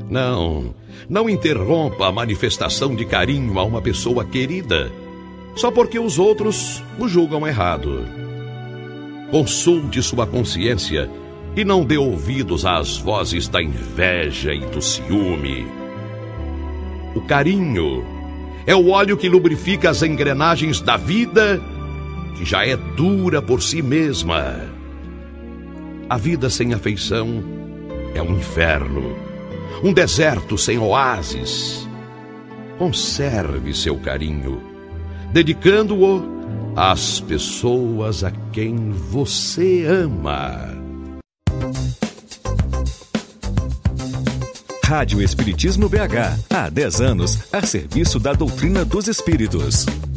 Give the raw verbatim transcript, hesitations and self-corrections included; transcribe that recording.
Não, não interrompa a manifestação de carinho a uma pessoa querida, só porque os outros o julgam errado. Consulte sua consciência e não dê ouvidos às vozes da inveja e do ciúme. O carinho é o óleo que lubrifica as engrenagens da vida, que já é dura por si mesma. A vida sem afeição é um inferno, um deserto sem oásis. Conserve seu carinho, dedicando-o às pessoas a quem você ama. Rádio Espiritismo B H, há dez anos, a serviço da doutrina dos espíritos.